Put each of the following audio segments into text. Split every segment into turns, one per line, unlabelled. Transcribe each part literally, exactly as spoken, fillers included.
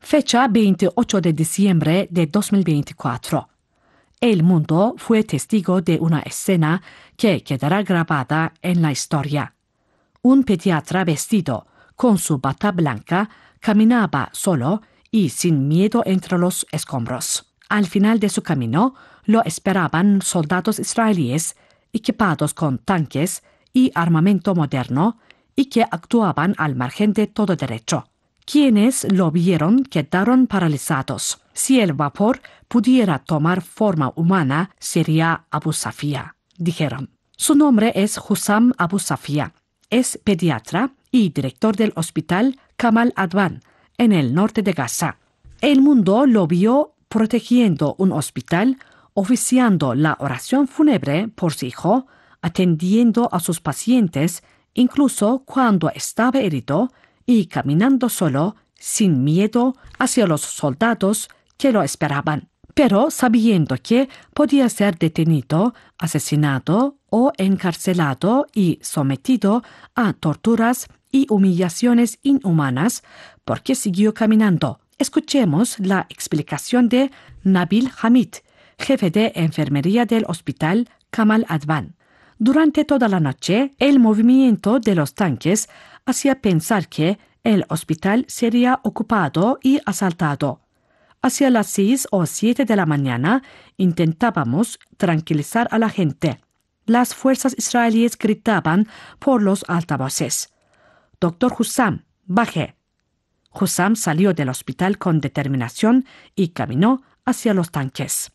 Fecha veintiocho de diciembre de dos mil veinticuatro. El mundo fue testigo de una escena que quedará grabada en la historia. Un pediatra vestido con su bata blanca caminaba solo y sin miedo entre los escombros. Al final de su camino lo esperaban soldados israelíes equipados con tanques y armamento moderno y que actuaban al margen de todo derecho. Quienes lo vieron quedaron paralizados. Si el vapor pudiera tomar forma humana, sería Abu Safia, dijeron. Su nombre es Hussam Abu Safia. Es pediatra y director del hospital Kamal Adwan, en el norte de Gaza. El mundo lo vio protegiendo un hospital, oficiando la oración fúnebre por su hijo, atendiendo a sus pacientes, incluso cuando estaba herido, y caminando solo, sin miedo, hacia los soldados que lo esperaban, pero sabiendo que podía ser detenido, asesinado o encarcelado y sometido a torturas y humillaciones inhumanas, porque siguió caminando. Escuchemos la explicación de Nabil Hamid, jefe de enfermería del hospital Kamal Adwan. Durante toda la noche, el movimiento de los tanques hacía pensar que el hospital sería ocupado y asaltado. Hacia las seis o siete de la mañana intentábamos tranquilizar a la gente. Las fuerzas israelíes gritaban por los altavoces: «Doctor Hussam, baje». Hussam salió del hospital con determinación y caminó hacia los tanques.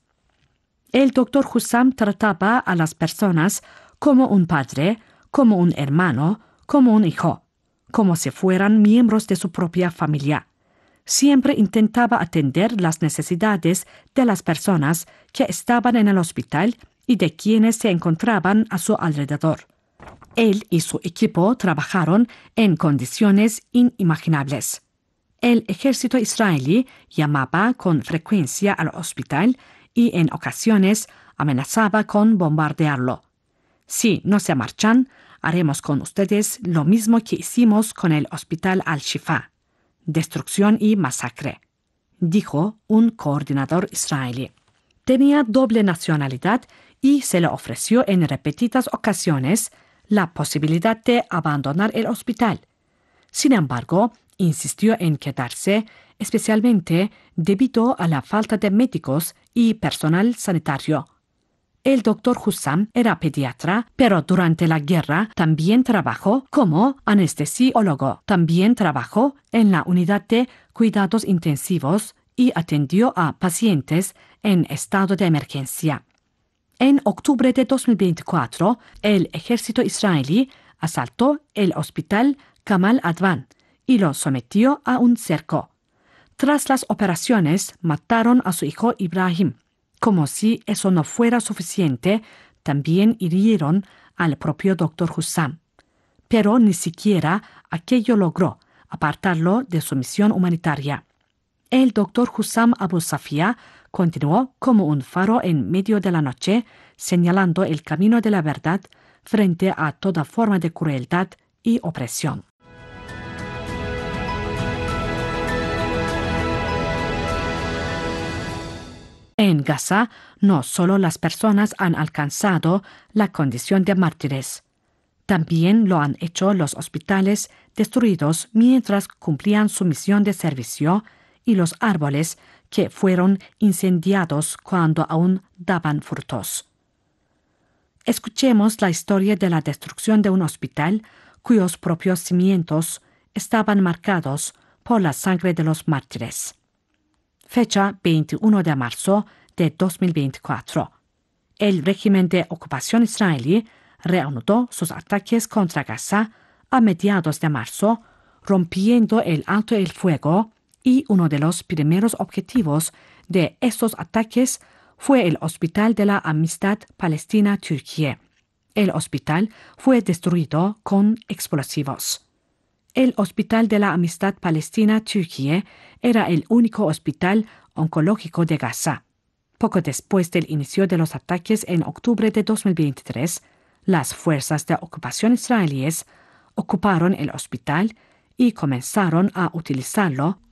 El doctor Hussam trataba a las personas como un padre, como un hermano, como un hijo, como si fueran miembros de su propia familia. Siempre intentaba atender las necesidades de las personas que estaban en el hospital y de quienes se encontraban a su alrededor. Él y su equipo trabajaron en condiciones inimaginables. El ejército israelí llamaba con frecuencia al hospital y en ocasiones amenazaba con bombardearlo. «Si no se marchan, haremos con ustedes lo mismo que hicimos con el hospital Al-Shifa. Destrucción y masacre», dijo un coordinador israelí. Tenía doble nacionalidad y se le ofreció en repetidas ocasiones la posibilidad de abandonar el hospital. Sin embargo, insistió en quedarse, especialmente debido a la falta de médicos y personal sanitario. El doctor Hussam era pediatra, pero durante la guerra también trabajó como anestesiólogo. También trabajó en la unidad de cuidados intensivos y atendió a pacientes en estado de emergencia. En octubre de dos mil veinticuatro, el ejército israelí asaltó el hospital Kamal Adwan y lo sometió a un cerco. Tras las operaciones, mataron a su hijo Ibrahim. Como si eso no fuera suficiente, también hirieron al propio doctor Hussam. Pero ni siquiera aquello logró apartarlo de su misión humanitaria. El doctor Hussam Abu Safia continuó como un faro en medio de la noche, señalando el camino de la verdad frente a toda forma de crueldad y opresión. En Gaza, no solo las personas han alcanzado la condición de mártires, también lo han hecho los hospitales destruidos mientras cumplían su misión de servicio y los árboles que fueron incendiados cuando aún daban frutos. Escuchemos la historia de la destrucción de un hospital cuyos propios cimientos estaban marcados por la sangre de los mártires. Fecha veintiuno de marzo de dos mil veinticuatro. El régimen de ocupación israelí reanudó sus ataques contra Gaza a mediados de marzo, rompiendo el alto el fuego, y uno de los primeros objetivos de estos ataques fue el Hospital de la Amistad Palestina-Turquía. El hospital fue destruido con explosivos. El Hospital de la Amistad Palestina-Turquía era el único hospital oncológico de Gaza. Poco después del inicio de los ataques en octubre de dos mil veintitrés, las fuerzas de ocupación israelíes ocuparon el hospital y comenzaron a utilizarlo